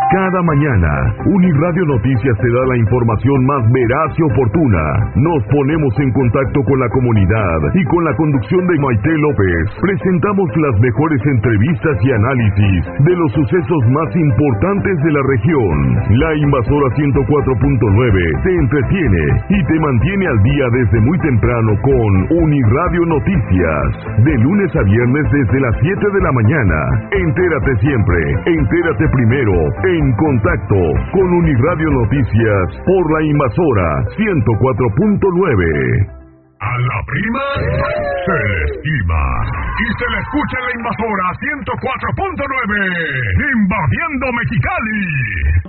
Cada mañana, Uniradio Noticias te da la información más veraz y oportuna. Nos ponemos en contacto con la comunidad y con la conducción de Maite López presentamos las mejores entrevistas y análisis de los sucesos más importantes de la región. La Invasora 104.9 te entretiene y te mantiene al día desde muy temprano con Uniradio Noticias. De lunes a viernes desde las 7 de la mañana. Entérate siempre, entérate primero. En contacto con Uniradio Noticias por la Invasora 104.9. A la prima se le estima y se le escucha en la Invasora 104.9, invadiendo Mexicali.